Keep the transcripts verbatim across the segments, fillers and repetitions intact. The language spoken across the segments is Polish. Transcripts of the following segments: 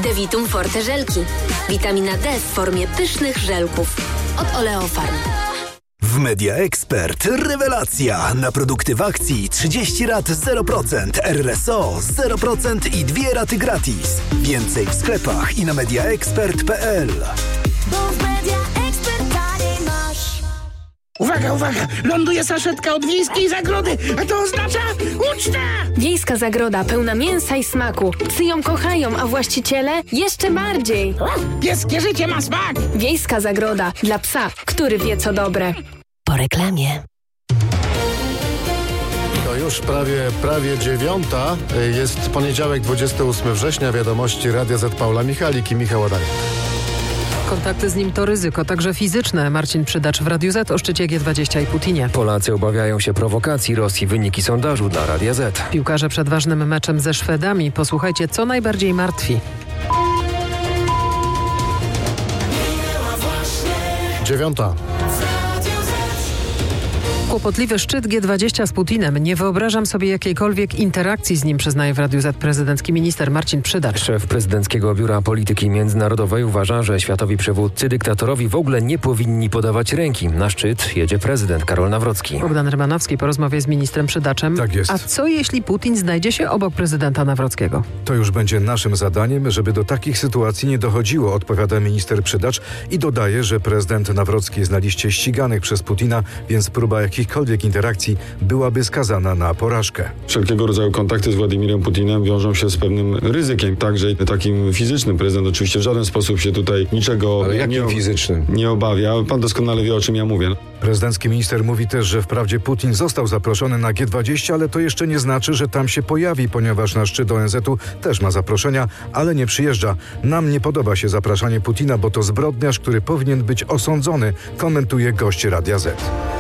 Devitum Forte żelki. Witamina D w formie pysznych żelków. Od Oleofarm. W Media Expert rewelacja! Na produkty w akcji trzydzieści rat zero procent, R S O zero procent i dwie raty gratis. Więcej w sklepach i na mediaexpert kropka p l. Bo w Media Expert taniej masz. Uwaga, uwaga! Ląduje saszetka od Wiejskiej Zagrody, a to oznacza ucztę! Wiejska Zagroda pełna mięsa i smaku. Psy ją kochają, a właściciele jeszcze bardziej. Pieskie życie ma smak! Wiejska Zagroda dla psa, który wie co dobre. Po reklamie. To już prawie, prawie dziewiąta. Jest poniedziałek, dwudziestego ósmego września. Wiadomości Radia Z. Paula Michalik i Michał Adamik. Kontakty z nim to ryzyko, także fizyczne. Marcin Przydacz w Radiu Z o szczycie G dwadzieścia i Putinie. Polacy obawiają się prowokacji Rosji. Wyniki sondażu dla Radia Z. Piłkarze przed ważnym meczem ze Szwedami. Posłuchajcie, co najbardziej martwi. Dziewiąta. Kłopotliwy szczyt G dwadzieścia z Putinem. Nie wyobrażam sobie jakiejkolwiek interakcji z nim, przyznaje w Radiu Z prezydencki minister Marcin Przydacz. Szef prezydenckiego Biura Polityki Międzynarodowej uważa, że światowi przywódcy dyktatorowi w ogóle nie powinni podawać ręki. Na szczyt jedzie prezydent Karol Nawrocki. Bogdan Rymanowski po rozmowie z ministrem Przydaczem. Tak jest. A co jeśli Putin znajdzie się obok prezydenta Nawrockiego? To już będzie naszym zadaniem, żeby do takich sytuacji nie dochodziło, odpowiada minister Przydacz i dodaje, że prezydent Nawrocki jest na liście ściganych przez Putina, więc próba jakichkolwiek interakcji byłaby skazana na porażkę. Wszelkiego rodzaju kontakty z Władimirem Putinem wiążą się z pewnym ryzykiem, także takim fizycznym. Prezydent oczywiście w żaden sposób się tutaj niczego Ale jakim nie, fizycznym? nie obawia. Pan doskonale wie, o czym ja mówię. Prezydencki minister mówi też, że wprawdzie Putin został zaproszony na G dwadzieścia, ale to jeszcze nie znaczy, że tam się pojawi, ponieważ na szczyt O N Z u też ma zaproszenia, ale nie przyjeżdża. Nam nie podoba się zapraszanie Putina, bo to zbrodniarz, który powinien być osądzony, komentuje gość Radia Z.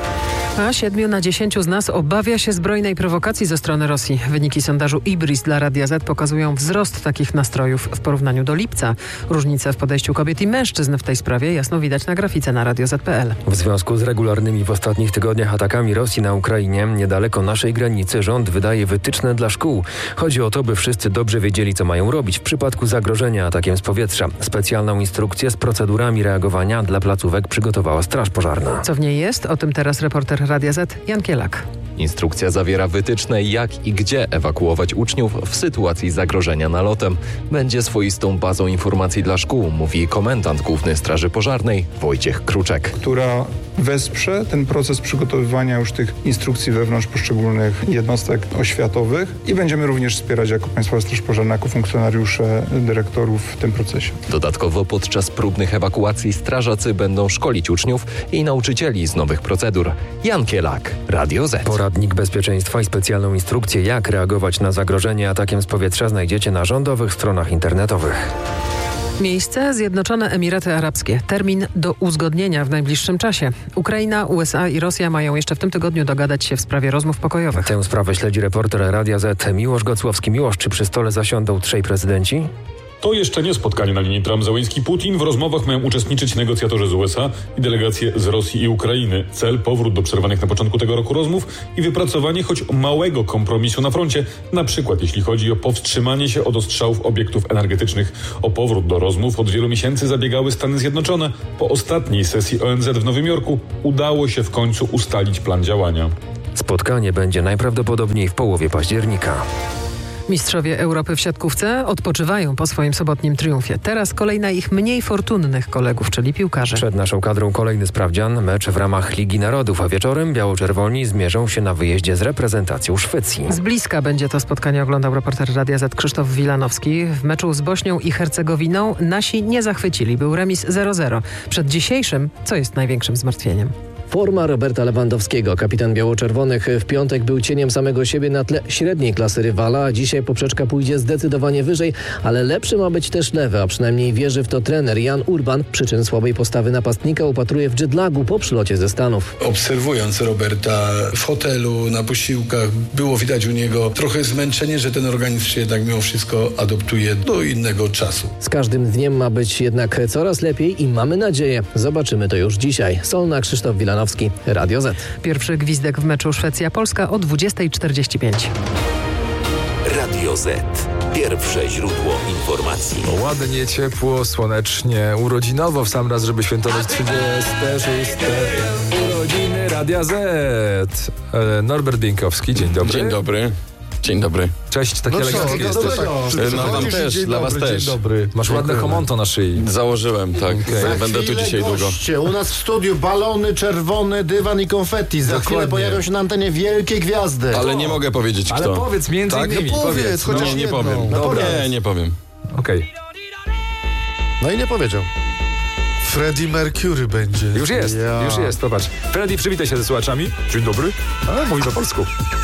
A siedmiu na dziesięciu z nas obawia się zbrojnej prowokacji ze strony Rosji. Wyniki sondażu Ibris dla Radia Z pokazują wzrost takich nastrojów w porównaniu do lipca. Różnice w podejściu kobiet i mężczyzn w tej sprawie jasno widać na grafice na radio zet kropka p l. W związku z regularnymi w ostatnich tygodniach atakami Rosji na Ukrainie, niedaleko naszej granicy, rząd wydaje wytyczne dla szkół. Chodzi o to, by wszyscy dobrze wiedzieli, co mają robić w przypadku zagrożenia atakiem z powietrza. Specjalną instrukcję z procedurami reagowania dla placówek przygotowała Straż Pożarna. Co w niej jest? O tym teraz reporter Radia Z Jan Kielak. Instrukcja zawiera wytyczne, jak i gdzie ewakuować uczniów w sytuacji zagrożenia nalotem. Będzie swoistą bazą informacji dla szkół, mówi komendant główny Straży Pożarnej Wojciech Kruczek. Która wesprze ten proces przygotowywania już tych instrukcji wewnątrz poszczególnych jednostek oświatowych i będziemy również wspierać jako Państwowa Straż Pożarna, jako funkcjonariusze, dyrektorów w tym procesie. Dodatkowo podczas próbnych ewakuacji strażacy będą szkolić uczniów i nauczycieli z nowych procedur. Jan Kielak, Radio Z. Poradnik bezpieczeństwa i specjalną instrukcję, jak reagować na zagrożenie atakiem z powietrza, znajdziecie na rządowych stronach internetowych. Miejsce Zjednoczone Emiraty Arabskie. Termin do uzgodnienia w najbliższym czasie. Ukraina, U S A i Rosja mają jeszcze w tym tygodniu dogadać się w sprawie rozmów pokojowych. Tę sprawę śledzi reporter Radia Z Miłosz Gocłowski. Miłosz, czy przy stole zasiądą trzej prezydenci? To jeszcze nie spotkanie na linii Trump-Zełenski-Putin. W rozmowach mają uczestniczyć negocjatorzy z U S A i delegacje z Rosji i Ukrainy. Cel powrót do przerwanych na początku tego roku rozmów i wypracowanie choć małego kompromisu na froncie, na przykład jeśli chodzi o powstrzymanie się od ostrzałów obiektów energetycznych. O powrót do rozmów od wielu miesięcy zabiegały Stany Zjednoczone. Po ostatniej sesji O N Z w Nowym Jorku udało się w końcu ustalić plan działania. Spotkanie będzie najprawdopodobniej w połowie października. Mistrzowie Europy w siatkówce odpoczywają po swoim sobotnim triumfie. Teraz kolej na ich mniej fortunnych kolegów, czyli piłkarze. Przed naszą kadrą kolejny sprawdzian, mecz w ramach Ligi Narodów, a wieczorem biało-czerwoni zmierzą się na wyjeździe z reprezentacją Szwecji. Z bliska będzie to spotkanie oglądał reporter Radia Z Krzysztof Wilanowski. W meczu z Bośnią i Hercegowiną nasi nie zachwycili. Był remis zero zero. Przed dzisiejszym, co jest największym zmartwieniem? Forma Roberta Lewandowskiego. Kapitan biało-czerwonych w piątek był cieniem samego siebie na tle średniej klasy rywala, a dzisiaj poprzeczka pójdzie zdecydowanie wyżej, ale lepszy ma być też lewy, a przynajmniej wierzy w to trener Jan Urban. Przyczyn słabej postawy napastnika upatruje w jetlagu po przylocie ze Stanów. Obserwując Roberta w hotelu, na posiłkach, było widać u niego trochę zmęczenie, że ten organizm się jednak mimo wszystko adoptuje do innego czasu. Z każdym dniem ma być jednak coraz lepiej i mamy nadzieję. Zobaczymy to już dzisiaj. Solna, Krzysztof Wilanowski. Radio Z. Pierwszy gwizdek w meczu Szwecja-Polska o dwudziesta czterdzieści pięć. Radio Z. Pierwsze źródło informacji. Ładnie, ciepło, słonecznie, urodzinowo w sam raz, żeby świętować trzydzieste szóste urodziny Radia Z. E, Norbert Bieńkowski, dzień dobry. Dzień dobry. Dzień dobry. Cześć, takie No eleganckie co, jesteś. no, no wam też, dzień dla dobry, was dzień też. dobry. Masz ładne homonto na szyi. Założyłem, tak. Okay. Będę tu dzisiaj długo. Goście, u nas w studiu balony, czerwony dywan i konfetti. Za Dokładnie. chwilę pojawią się na antenie wielkie gwiazdy. Ale nie mogę powiedzieć Ale kto. powiedz między tak? innymi. No powiedz, chociaż Nie, nie jedną. powiem. No Dobra. powiedz. Nie, nie powiem. Okej. Okay. No i nie powiedział. Freddie Mercury będzie. Już jest, Ja. już jest, popatrz. Freddy, przywitaj się ze słuchaczami. Dzień dobry. A, mówi po polsku.